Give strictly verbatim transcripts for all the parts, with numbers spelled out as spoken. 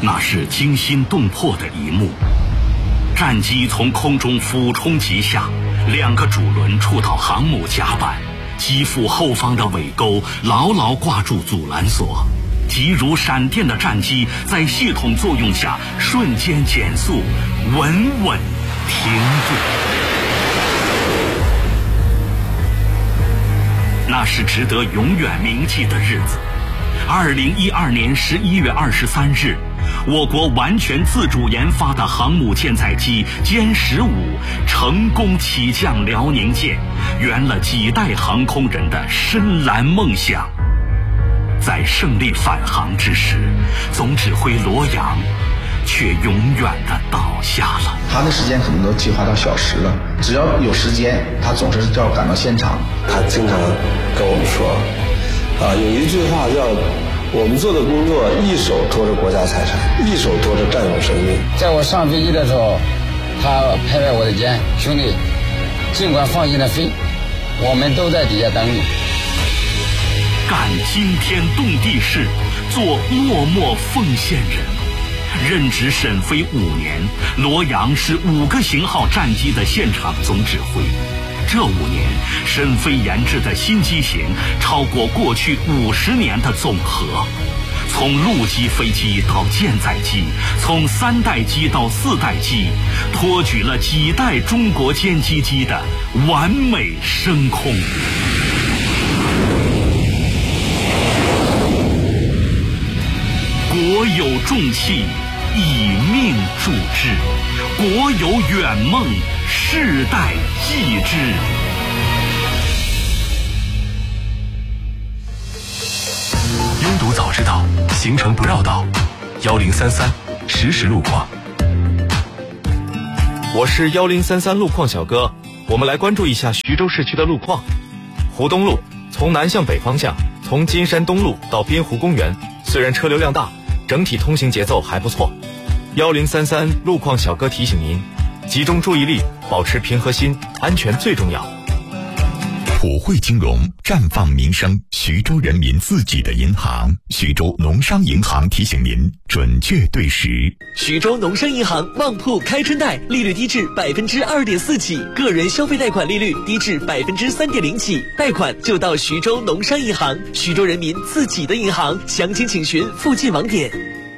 那是惊心动魄的一幕。战机从空中俯冲急下，两个主轮触到航母甲板，机腹后方的尾钩牢牢挂住阻拦索，急如闪电的战机在系统作用下瞬间减速，稳稳停住。那是值得永远铭记的日子。二零一二年十一月二十三日，我国完全自主研发的航母舰载机歼十五成功起降辽宁舰，圆了几代航空人的深蓝梦想。在胜利返航之时，总指挥罗阳却永远的倒下了。 他的时间可能都计划到小时了，只要有时间，他总是要赶到现场。 他经常跟我们说，啊，有一句话叫我们做的工作一手托着国家财产，一手托着战友生命。 在我上飞机的时候，他拍拍我的肩，兄弟，尽管放心的飞，我们都在底下等你。 干惊天动地事，做默默奉献人。任职沈飞五年，罗阳是五个型号战机的现场总指挥。这五年，沈飞研制的新机型超过过去五十年的总和。从陆基飞机到舰载机，从三代机到四代机，托举了几代中国歼击机的完美升空。国有重器，以命铸之；国有远梦，世代继之。 拥堵早知道，行程不绕道。幺零三三实时路况。 我是幺零三三路况小哥，我们来关注一下徐州市区的路况。湖东路从南向北方向，从金山东路到滨湖公园，虽然车流量大，整体通行节奏还不错。幺零三三路况小哥提醒您，集中注意力，保持平和心，安全最重要。 普惠金融，绽放民生，徐州人民自己的银行。徐州农商银行提醒您，准确对时。 徐州农商银行旺铺开春贷，利率低至百分之二点四起，个人消费贷款利率低至百分之三点零起，贷款就到徐州农商银行，徐州人民自己的银行。详情请询附近网点。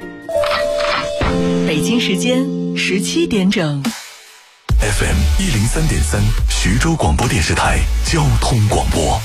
北京时间十七点整。 F M 一零三点三，徐州广播电视台交通广播。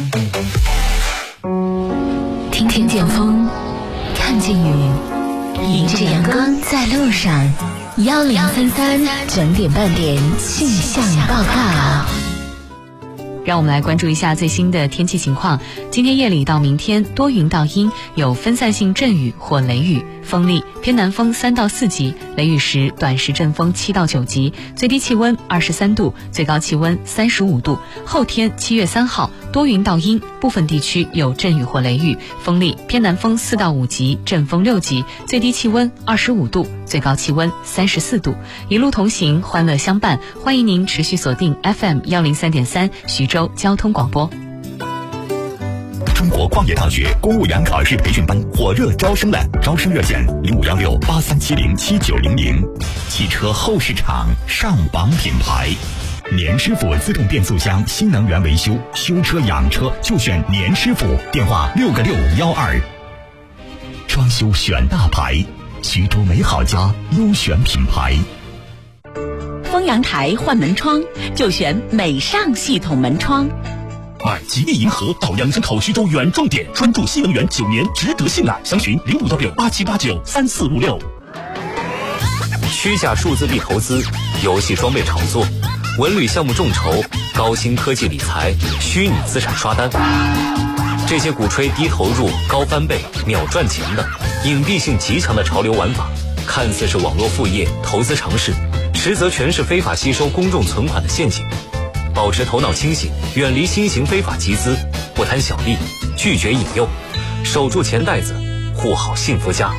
听听见风，看见雨，迎着阳光在路上。幺零三三整点半点气象报告。 让我们来关注一下最新的天气情况。今天夜里到明天多云到阴，有分散性阵雨或雷雨，风力偏南风三到四级，雷雨时短时阵风七到九级，最低气温二十三度，最高气温三十五度。后天七月三号多云到阴，部分地区有阵雨或雷雨，风力偏南风四到五级，阵风六级，最低气温二十五度，最高气温三十四度。一路同行，欢乐相伴，欢迎您持续锁定 F M 幺零三点三徐州交通广播。 中国矿业大学公务员考试培训班火热招生了，招生热线零五幺六八三七零七九零零。汽车后市场上榜品牌，年师傅自动变速箱新能源维修，修车养车就选年师傅，电话六个六幺二。装修选大牌，徐州美好家优选品牌。 丰阳台换门窗就选美尚系统门窗。 买吉利银河到养生口徐州远重点，专注新能源九年，值得信赖。详询零五幺六八七八九三四五六。 虚假数字币投资、游戏装备炒作、文旅项目众筹、高新科技理财、虚拟资产刷单，这些鼓吹低投入、高翻倍、秒赚钱的隐蔽性极强的潮流玩法，看似是网络副业、投资尝试，实则全是非法吸收公众存款的陷阱。保持头脑清醒，远离新型非法集资，不贪小利，拒绝引诱，守住钱袋子，护好幸福家。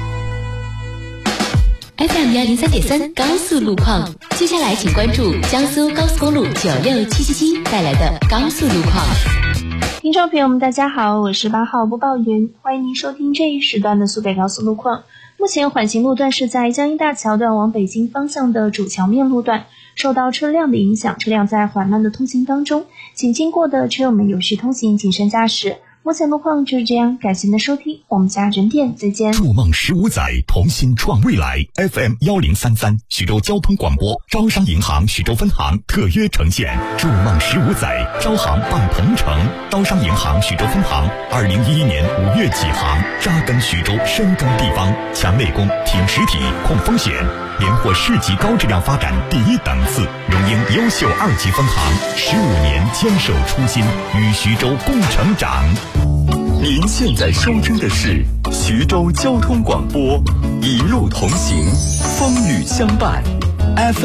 F M 幺零三点三高速路况，接下来请关注江苏高速公路九六七七七带来的高速路况。 听众朋友们大家好，我是八号播报员，欢迎您收听这一时段的苏北高速路况。目前缓行路段是在江阴大桥段往北京方向的主桥面路段，受到车辆的影响，车辆在缓慢的通行当中，请经过的车友们有序通行，谨慎驾驶。目前路况就是这样，感谢您的收听，我们家人店再见。 筑梦十五载，同心创未来。F M 幺零三三，徐州交通广播，招商银行徐州分行特约呈现。筑梦十五载，招行伴同城。招商银行徐州分行，二零一一年五月起航，扎根徐州，深耕地方，强内功，挺实体，控风险，连获市级高质量发展第一等次，荣膺优秀二级分行，十五年坚守初心，与徐州共成长。 您现在收听的是徐州交通广播，一路同行，风雨相伴。F M